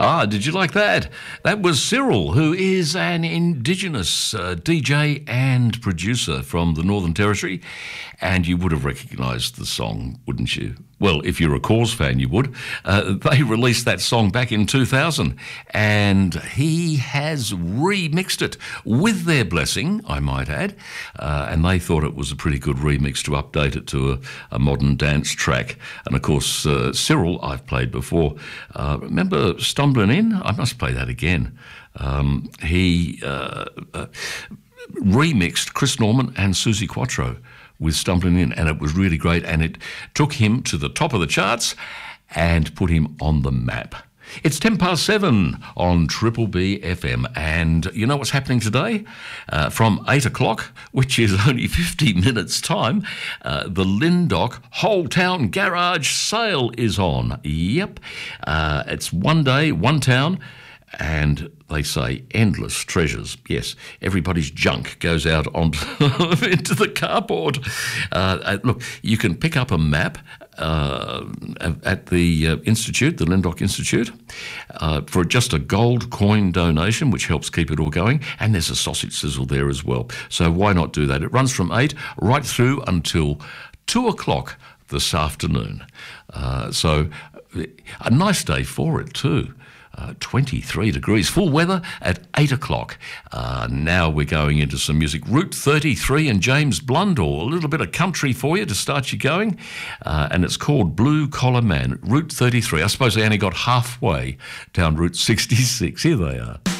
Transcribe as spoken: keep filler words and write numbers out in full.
Ah, did you like that? That was Cyril, who is an Indigenous uh, D J and producer from the Northern Territory, and you would have recognised the song, wouldn't you? Well, if you're a Cause fan, you would. Uh, they released that song back in two thousand, and he has remixed it with their blessing, I might add, uh, and they thought it was a pretty good remix to update it to a, a modern dance track. And of course, uh, Cyril, I've played before. Uh, remember Stumbling In? I must play that again. Um, he uh, uh, remixed Chris Norman and Suzi Quatro with Stumbling In, and it was really great, and it took him to the top of the charts and put him on the map. It's ten past seven on Triple B F M, and you know what's happening today? Uh, from eight o'clock, which is only fifty minutes' time, uh, the Lindock Whole Town Garage Sale is on. Yep, uh, it's one day, one town, and they say endless treasures. Yes, everybody's junk goes out onto into the cardboard. Uh, look, you can pick up a map uh, at the uh, Institute, the Lindock Institute, uh, for just a gold coin donation, which helps keep it all going, and there's a sausage sizzle there as well. So why not do that? It runs from eight right through until two o'clock this afternoon. Uh, so a nice day for it too. Uh, twenty-three degrees, full weather at eight o'clock. Uh, now we're going into some music. Route thirty-three and James Blundell, a little bit of country for you to start you going, uh, and it's called Blue Collar Man. Route thirty-three. I suppose they only got halfway down Route sixty-six. Here they are.